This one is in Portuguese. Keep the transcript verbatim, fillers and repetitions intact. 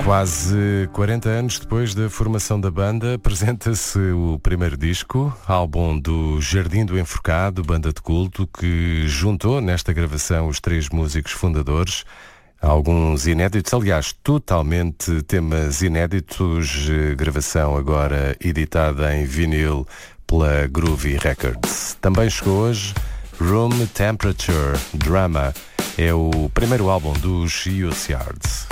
Quase quarenta anos depois da formação da banda, apresenta-se o primeiro disco, álbum do Jardim do Enforcado, banda de culto, que juntou nesta gravação os três músicos fundadores, alguns inéditos, aliás, totalmente temas inéditos, gravação agora editada em vinil pela Groovy Records. Também chegou hoje Room Temperature Drama, é o primeiro álbum dos U S Yards.